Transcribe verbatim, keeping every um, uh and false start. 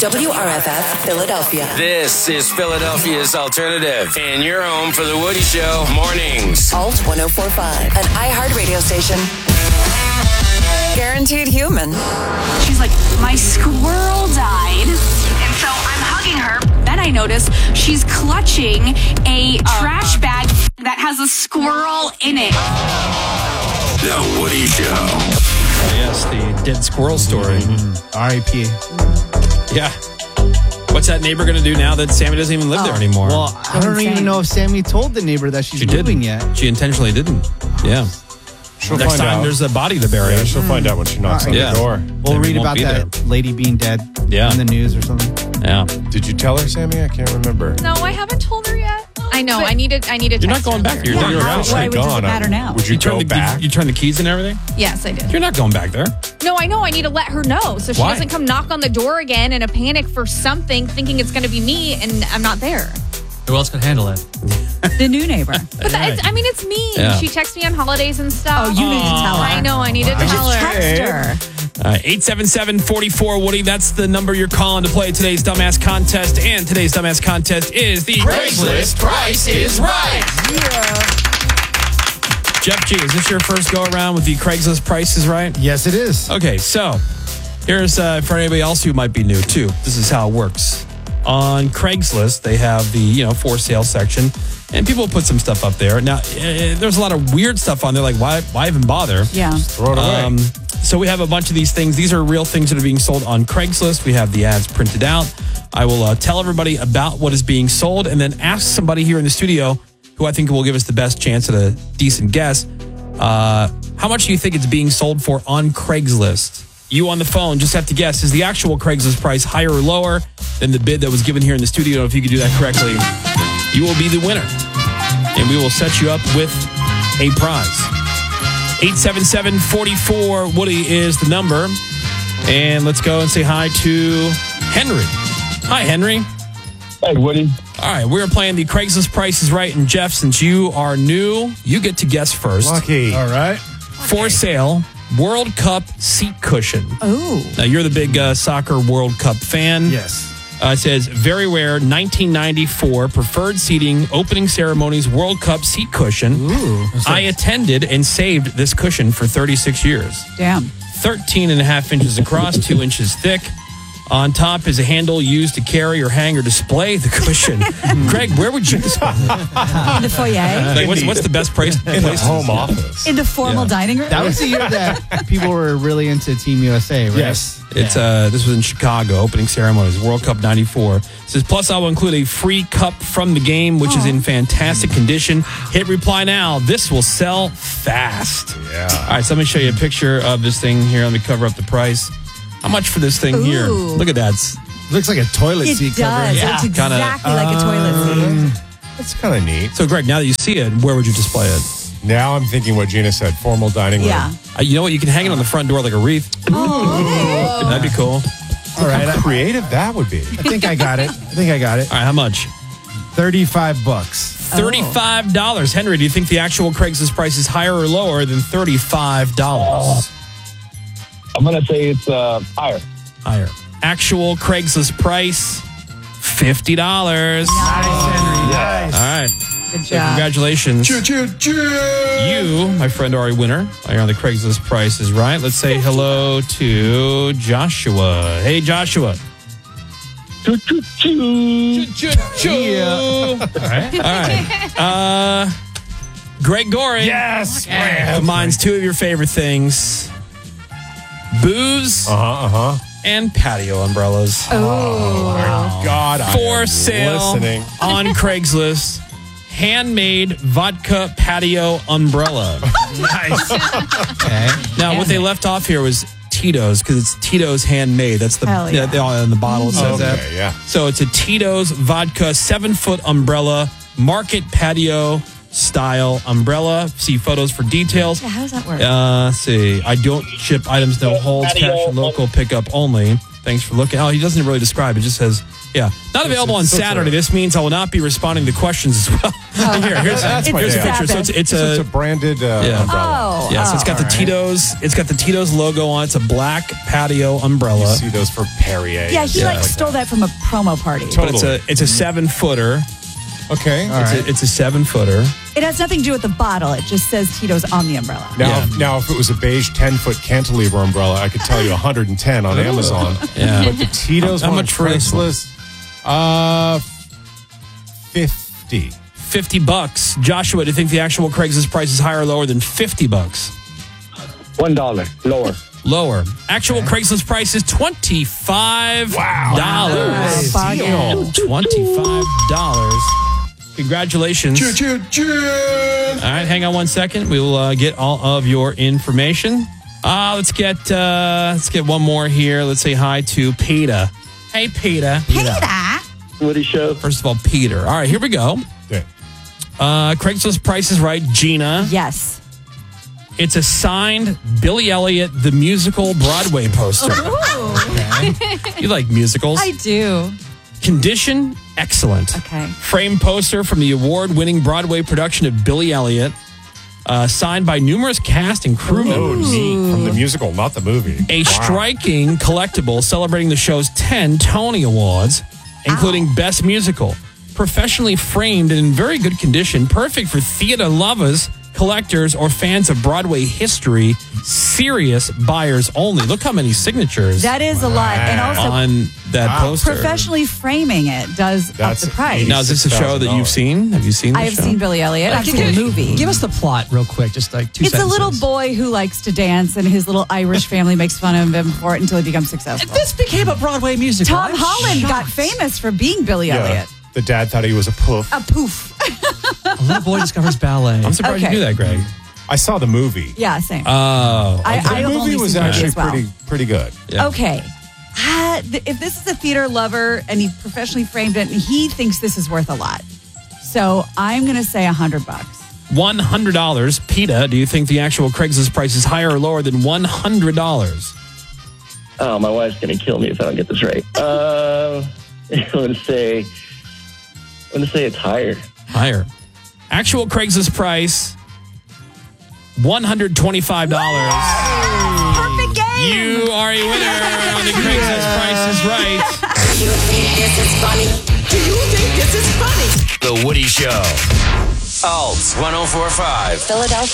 W R F F, Philadelphia. This is Philadelphia's alternative, and you're home for The Woody Show mornings. Alt one oh four point five, an iHeart radio station. Guaranteed human. She's like, my squirrel died, and so I'm hugging her. Then I notice she's clutching a trash bag that has a squirrel in it. The Woody Show. Yes, the dead squirrel story. Mm-hmm. R I P Yeah. What's that neighbor going to do now that Sammy doesn't even live oh, there anymore? Well, I don't even know if Sammy told the neighbor that she's she moving didn't. yet. She intentionally didn't. Yeah. She'll Next find time out. there's a body to bury. Yeah, she'll mm. find out when she knocks Uh, on yeah. the door. We'll Sammy read won't about be that there. lady being dead Yeah. in the news or something. Yeah. Did you tell her, Sammy? I can't remember. No, I haven't told her yet. I know. I need to. I need to. You're not text going her back there. You're later. done. You're out. Why would does it matter now? Would you, You turn, go the, back? you, you turn the keys and everything? Yes, I did. You're not going back there. No, I know. I need to let her know so she Why? doesn't come knock on the door again in a panic for something, thinking it's going to be me, and I'm not there. Who else could handle it? The new neighbor. But that, it's, I mean, it's me. Yeah. She texts me on holidays and stuff. Oh, you need to tell her. I know. I need to tell her. Text her. Uh, eight seven seven, four four, Woody. That's the number you're calling to play today's Dumbass Contest. And today's Dumbass Contest is the Craigslist Price is Right. Jeff G, is this your first go around with the Craigslist Price is Right? Yes, it is. Okay, so here's uh, for anybody else who might be new too. This is how it works. On Craigslist, they have the you know for sale section, and people put some stuff up there. Now, uh, there's a lot of weird stuff on there. Like, why why even bother? Yeah. Throw it away. Um, so we have a bunch of these things. These are real things that are being sold on Craigslist. We have the ads printed out. I will uh, tell everybody about what is being sold, and then ask somebody here in the studio who I think will give us the best chance at a decent guess. Uh, how much do you think it's being sold for on Craigslist? You on the phone just have to guess. Is the actual Craigslist price higher or lower than the bid that was given here in the studio? If you could do that correctly, you will be the winner. And we will set you up with a prize. eight seven seven, four four, Woody is the number. And let's go and say hi to Henry. Hi, Henry. Hey, Woody. All right, we're playing the Craigslist Price is Right. And Jeff, since you are new, you get to guess first. Lucky. All right. For sale, World Cup seat cushion. Oh. Now, you're the big uh, soccer World Cup fan. Yes. Uh, it says, very rare, nineteen ninety-four, preferred seating, opening ceremonies, World Cup seat cushion. Ooh. I attended and saved this cushion for thirty-six years. Damn. thirteen and a half inches across, two inches thick. On top is a handle used to carry or hang or display the cushion. Greg, where would you display it? In the foyer. Like, what's, what's the best place? In the home office. In the formal Yeah. dining room. That was the year that people were really into Team U S A, right? Yes. It's uh, this was in Chicago, opening ceremonies, World Cup ninety-four. It says, plus I will include a free cup from the game, which is in fantastic condition. Hit reply now. This will sell fast. Yeah. All right, so let me show you a picture of this thing here. Let me cover up the price. How much for this thing here? Ooh. Look at that. It's- Looks like a toilet It seat does. cover. It's Yeah. Kinda- exactly like a toilet seat. That's kind of neat. So, Greg, now that you see it, where would you display it? Now I'm thinking what Gina said, formal dining room. Yeah. Uh, you know what? You can hang it on the front door like a wreath. Oh, That'd be cool. All right. How creative that would be. I think I got it. I think I got it. All right, how much? thirty-five bucks. thirty-five dollars. Henry, do you think the actual Craigslist price is higher or lower than thirty-five dollars? I'm going to say it's uh, higher. Higher. Actual Craigslist price, fifty dollars. Nice, Henry. Nice. All right. good So job. congratulations. You, my friend, are a winner. You're on the Craigslist Price is Right. Let's say hello to Joshua. Hey, Joshua. Choo, choo, choo. Yeah. All right. All right. Uh, Greg Goring. Yes. Combines two of your favorite things. Booze Uh huh. Uh huh. and patio umbrellas. Oh. God. I For am sale Listening. on Craigslist. Handmade vodka patio umbrella. Nice. Okay. Now, what they left off here was Tito's, because it's Tito's handmade. That's the Hell yeah. yeah, on the bottle. It says that. Okay. Yeah. So it's a Tito's vodka seven foot umbrella, market patio style umbrella. See photos for details. Yeah, how does that work? Uh, let's see. I don't ship items, no holds, cash, and local pickup only. Thanks for looking. Oh, he doesn't really describe. It just says, yeah, not available on so it's Saturday. a- This means I will not be responding to questions as well. Here, here's, That's my here's a day off. picture. So it's, it's So a, it's a branded uh, Yeah. umbrella. Oh. yeah. So it's got the all right. Tito's. It's got the Tito's logo on. it. It's a black patio umbrella. You see those for Perrier. Yeah, he Yeah. like stole that from a promo party. Totally. But it's a it's a seven footer. Okay. All It's, right. a, it's a seven footer. It has nothing to do with the bottle. It just says Tito's on the umbrella. Now, Yeah. if, now, if it was a beige ten-foot cantilever umbrella, I could tell you one hundred ten on Amazon. Yeah. But the Tito's How one much for on this one? Craigslist, uh, fifty. fifty bucks. Joshua, do you think the actual Craigslist price is higher or lower than fifty bucks? One dollar lower. Lower. Actual Craigslist price is twenty-five dollars. Wow. Bargain. twenty-five dollars. Congratulations. All right, hang on one second. We will uh, get all of your information. Uh, let's get uh, let's get one more here. Let's say hi to Peter. Hey, Peter. Woody Show. First of all, Peter. All right, here we go. Okay. Uh, Craigslist price is right. Gina. Yes. It's a signed Billy Elliot, the musical Broadway poster. You like musicals. I do. Condition, excellent. Okay. Frame poster from the award-winning Broadway production of Billy Elliot, uh, signed by numerous cast and crew Oh, members. neat. From the musical, not the movie. A Wow. striking collectible celebrating the show's ten Tony Awards, including Best Musical. Professionally framed and in very good condition, perfect for theater lovers, collectors, or fans of Broadway history. Serious buyers only. Look how many signatures That is a lot. And also, on that Wow. poster. professionally framing it does That's up the price. Now, is this a show that you've seen? Have you seen this I have show? seen Billy Elliot. I've seen the movie. Give us the plot real quick, just like two It's a sentences. little boy who likes to dance, and his little Irish family makes fun of him for it until he becomes successful. This became a Broadway musical. Tom I'm Holland got shocked. famous for being Billy Yeah. Elliot. The dad thought he was a poof. A poof. A little boy discovers ballet. I'm surprised Okay. you knew that, Greg. I saw the movie. Yeah, same. Oh. I, I the have movie only was seen the movie actually as well. pretty pretty good. Yeah. Okay. Uh, th- if this is a theater lover and he professionally framed it, and he thinks this is worth a lot. So I'm going to say a hundred bucks. one hundred dollars. PETA, do you think the actual Craigslist price is higher or lower than one hundred dollars? Oh, my wife's gonna kill me if I don't get this right. Uh, I'm gonna say, I'm gonna say it's higher. Higher. Actual Craigslist price, one hundred twenty-five dollars. Perfect game. You are a winner on the Craigslist Price is Right. Do you think this is funny? Do you think this is funny? The Woody Show. Alt ten forty-five. Philadelphia.